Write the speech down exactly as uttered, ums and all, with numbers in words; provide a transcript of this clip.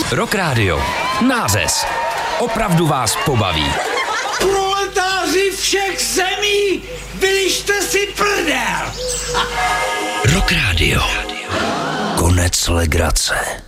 Rock Radio. Nářez. Opravdu vás pobaví. Proletáři všech zemí, vylište si prdel! Rock Radio. Konec legrace.